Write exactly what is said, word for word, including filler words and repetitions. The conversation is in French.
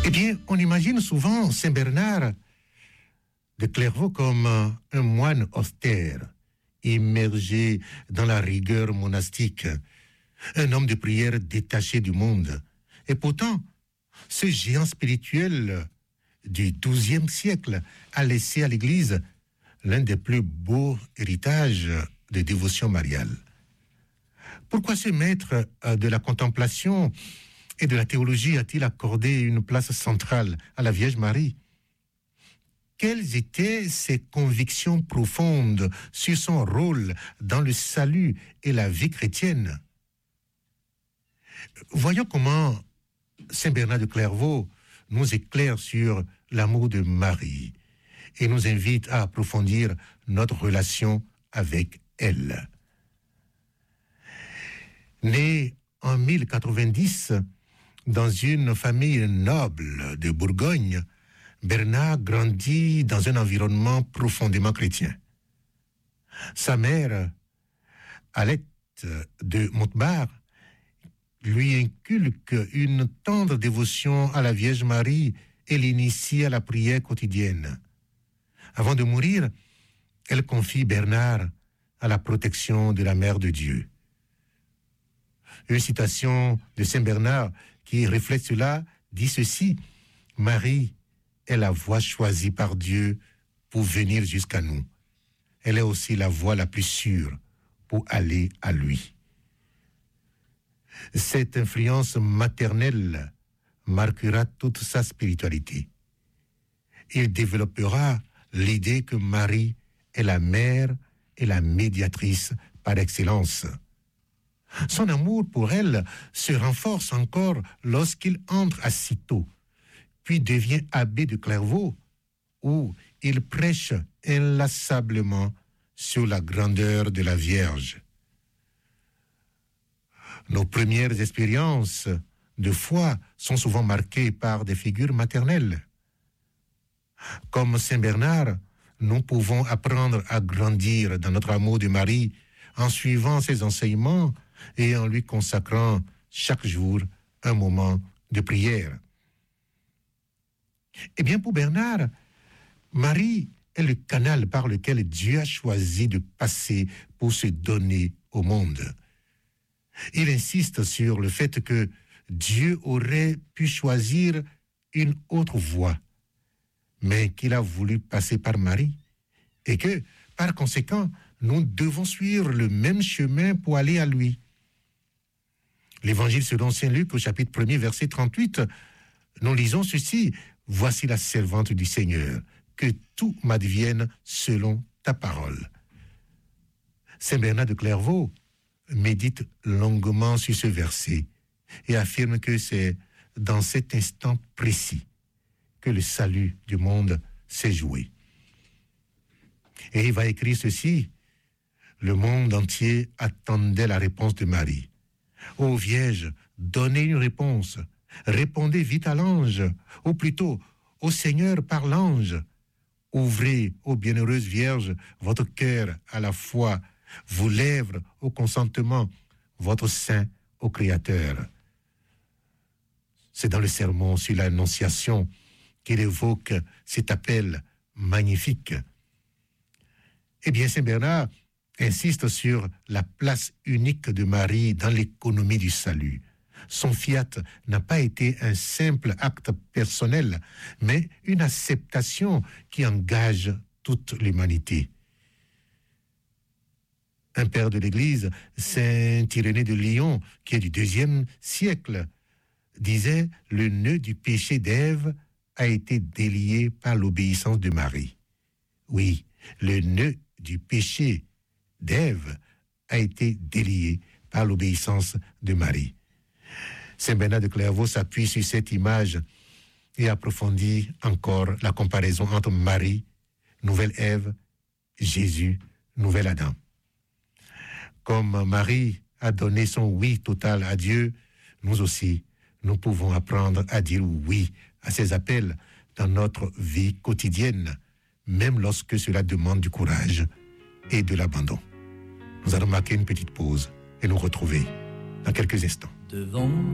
Eh bien, on imagine souvent Saint Bernard de Clairvaux comme un moine austère, immergé dans la rigueur monastique, un homme de prière détaché du monde. Et pourtant, ce géant spirituel du douzième siècle a laissé à l'Église l'un des plus beaux héritages de dévotion mariale. Pourquoi ce maître de la contemplation et de la théologie a-t-il accordé une place centrale à la Vierge Marie? Quelles étaient ses convictions profondes sur son rôle dans le salut et la vie chrétienne? Voyons comment Saint Bernard de Clairvaux nous éclaire sur l'amour de Marie et nous invite à approfondir notre relation avec elle. Né en mille quatre-vingt-dix dans une famille noble de Bourgogne, Bernard grandit dans un environnement profondément chrétien. Sa mère, Alette de Montbard, lui inculque une tendre dévotion à la Vierge Marie et l'initie à la prière quotidienne. Avant de mourir, elle confie Bernard à la protection de la Mère de Dieu. Une citation de Saint Bernard qui reflète cela dit ceci: « Marie est la voie choisie par Dieu pour venir jusqu'à nous. Elle est aussi la voie la plus sûre pour aller à lui. » Cette influence maternelle marquera toute sa spiritualité. Il développera l'idée que Marie est la mère et la médiatrice par excellence. Son amour pour elle se renforce encore lorsqu'il entre à Cîteaux, puis devient abbé de Clairvaux, où il prêche inlassablement sur la grandeur de la Vierge. Nos premières expériences de foi sont souvent marquées par des figures maternelles. Comme Saint Bernard, nous pouvons apprendre à grandir dans notre amour de Marie en suivant ses enseignements et en lui consacrant chaque jour un moment de prière. Eh bien, pour Bernard, Marie est le canal par lequel Dieu a choisi de passer pour se donner au monde. Il insiste sur le fait que Dieu aurait pu choisir une autre voie, mais qu'il a voulu passer par Marie, et que, par conséquent, nous devons suivre le même chemin pour aller à lui. L'Évangile selon saint Luc, au chapitre premier, verset trente-huit, nous lisons ceci: « Voici la servante du Seigneur, que tout m'advienne selon ta parole. » Saint Bernard de Clairvaux médite longuement sur ce verset et affirme que c'est dans cet instant précis que le salut du monde s'est joué. Et il va écrire ceci: « Le monde entier attendait la réponse de Marie. Ô Vierge, donnez une réponse. Répondez vite à l'ange, ou plutôt au Seigneur par l'ange. Ouvrez, ô bienheureuse Vierge, votre cœur à la foi, vos lèvres au consentement, votre sein au Créateur. » C'est dans le sermon sur l'Annonciation qu'il évoque cet appel magnifique. Eh bien, Saint Bernard insiste sur la place unique de Marie dans l'économie du salut. Son fiat n'a pas été un simple acte personnel, mais une acceptation qui engage toute l'humanité. Un père de l'Église, saint Irénée de Lyon, qui est du deuxième siècle, disait « Le nœud du péché d'Ève a été délié par l'obéissance de Marie. » Oui, le nœud du péché d'Ève a été délié par l'obéissance de Marie. Saint Bernard de Clairvaux s'appuie sur cette image et approfondit encore la comparaison entre Marie, nouvelle Ève, Jésus, nouvel Adam. Comme Marie a donné son oui total à Dieu, nous aussi, nous pouvons apprendre à dire oui à ses appels dans notre vie quotidienne, même lorsque cela demande du courage et de l'abandon. Nous allons marquer une petite pause et nous retrouver dans quelques instants. Devant